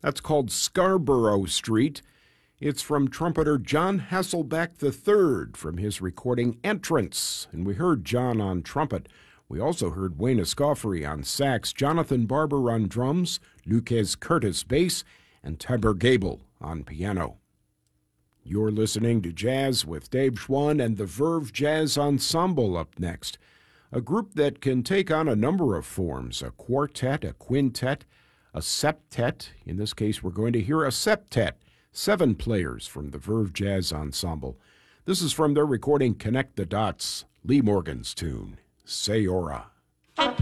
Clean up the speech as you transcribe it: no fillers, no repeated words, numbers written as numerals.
That's called Scarborough Street. It's from trumpeter John Hasselbeck III from his recording Entrance, and we heard John on trumpet. We also heard Wayne Escoffery on sax, Jonathan Barber on drums, Lucas Curtis bass, and Tiber Gable on piano. You're listening to Jazz with Dave Schwann and the Verve Jazz Ensemble up next, a group that can take on a number of forms, a quartet, a quintet, a septet. In this case, we're going to hear a septet, 7 players from the Verve Jazz Ensemble. This is from their recording Connect the Dots, Lee Morgan's tune, Sayora.